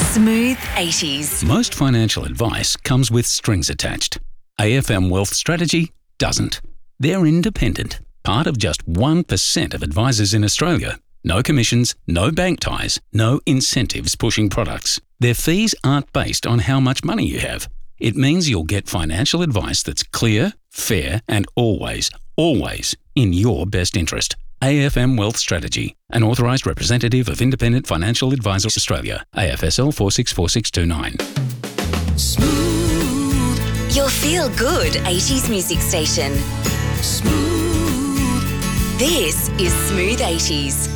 Smooth 80s. Most financial advice comes with strings attached. AFM Wealth Strategy doesn't. They're independent, part of just 1% of advisors in Australia. No commissions, no bank ties, no incentives pushing products. Their fees aren't based on how much money you have. It means you'll get financial advice that's clear, fair, and always in your best interest. AFM Wealth Strategy, an authorised representative of Independent Financial Advisors Australia, AFSL 464629. Smooth. Your feel-good 80s music station. Smooth. This is Smooth 80s.